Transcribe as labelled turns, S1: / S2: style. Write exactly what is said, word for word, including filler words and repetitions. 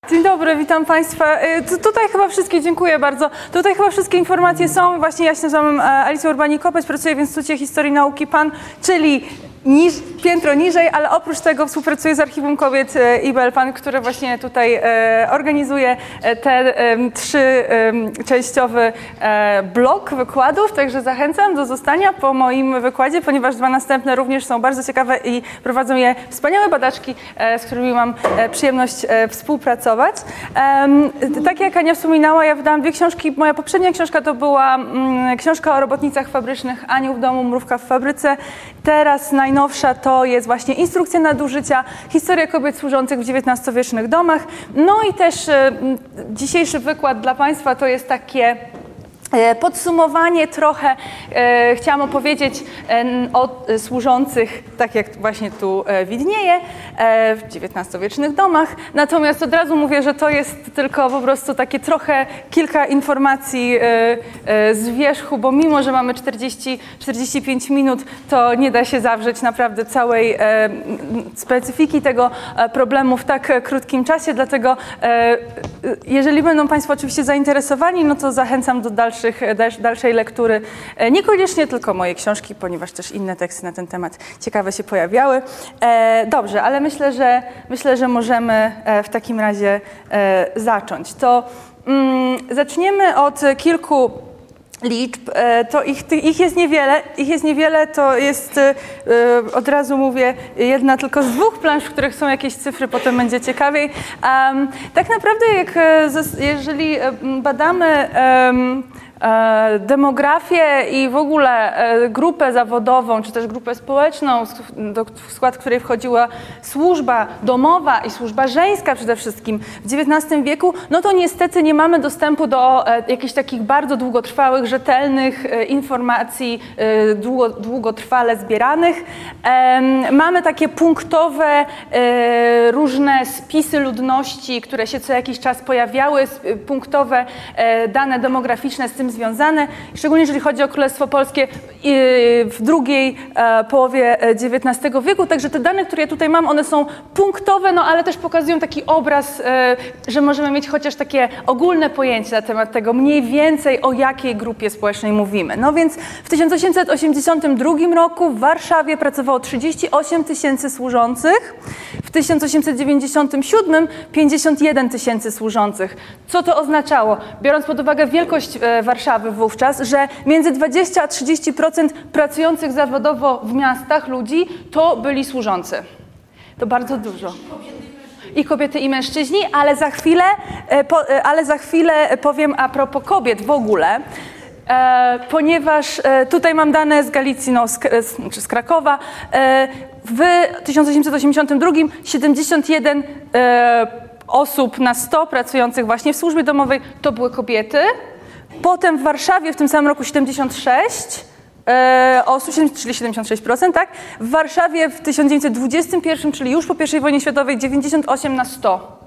S1: Dzień dobry, witam Państwa. T tutaj chyba wszystkie, dziękuję bardzo. Tutaj chyba wszystkie informacje są. Właśnie ja się nazywam Alicja Urbanik-Kopeć, pracuję w Instytucie Historii Nauki PAN, czyli niż, piętro niżej, ale oprócz tego współpracuję z Archiwum Kobiet I B L PAN, które właśnie tutaj e, organizuje ten e, trzyczęściowy e, blok wykładów, także zachęcam do zostania po moim wykładzie, ponieważ dwa następne również są bardzo ciekawe i prowadzą je wspaniałe badaczki, e, z którymi mam e, przyjemność e, współpracować. E, tak jak Ania wspominała, ja wydałam dwie książki. Moja poprzednia książka to była mm, książka o robotnicach fabrycznych, Anioł w domu, mrówka w fabryce. Teraz najnowsza to jest właśnie Instrukcja nadużycia, historia kobiet służących w dziewiętnastowiecznych domach. No i też e, dzisiejszy wykład dla Państwa to jest takie podsumowanie trochę, e, chciałam opowiedzieć e, o e, służących, tak jak właśnie tu e, widnieje, e, w dziewiętnastowiecznych domach. Natomiast od razu mówię, że to jest tylko po prostu takie trochę kilka informacji e, e, z wierzchu, bo mimo, że mamy czterdzieści czterdzieści pięć minut, to nie da się zawrzeć naprawdę całej e, specyfiki tego e, problemu w tak krótkim czasie, dlatego e, jeżeli będą Państwo oczywiście zainteresowani, no to zachęcam do dalszych dalszej lektury, niekoniecznie tylko moje książki, ponieważ też inne teksty na ten temat ciekawe się pojawiały. E, dobrze, ale myślę, że myślę, że możemy w takim razie e, zacząć. To mm, zaczniemy od kilku liczb. E, to ich, ich jest niewiele, ich jest niewiele, to jest, e, od razu mówię, jedna tylko z dwóch plansz, w których są jakieś cyfry, potem będzie ciekawiej. Um, tak naprawdę, jak, jeżeli badamy um, demografię i w ogóle grupę zawodową, czy też grupę społeczną, w skład której wchodziła służba domowa i służba żeńska przede wszystkim w dziewiętnastym wieku, no to niestety nie mamy dostępu do jakichś takich bardzo długotrwałych, rzetelnych informacji, długo, długotrwale zbieranych. Mamy takie punktowe, różne spisy ludności, które się co jakiś czas pojawiały, punktowe dane demograficzne z tym związane, szczególnie jeżeli chodzi o Królestwo Polskie w drugiej połowie dziewiętnastego wieku. Także te dane, które ja tutaj mam, one są punktowe, no ale też pokazują taki obraz, że możemy mieć chociaż takie ogólne pojęcie na temat tego mniej więcej, o jakiej grupie społecznej mówimy. No więc w tysiąc osiemset osiemdziesiątym drugim roku w Warszawie pracowało trzydzieści osiem tysięcy służących, w tysiąc osiemset dziewięćdziesiątym siódmym pięćdziesiąt jeden tysięcy służących. Co to oznaczało? Biorąc pod uwagę wielkość Warszawy wówczas, że między dwadzieścia a trzydzieści procent pracujących zawodowo w miastach ludzi to byli służący. To bardzo dużo. I kobiety, i mężczyźni, ale za chwilę, ale za chwilę powiem a propos kobiet w ogóle. E, ponieważ e, tutaj mam dane z Galicji, no, z, z, z Krakowa. E, w tysiąc osiemset osiemdziesiątym drugim siedemdziesiąt jeden e, osób na sto pracujących właśnie w służbie domowej to były kobiety. Potem w Warszawie w tym samym roku siedemdziesiąt sześć e, osób, czyli siedemdziesiąt sześć procent, tak? W Warszawie w tysiąc dziewięćset dwudziestym pierwszym, czyli już po pierwszej wojnie światowej, dziewięćdziesiąt osiem na sto.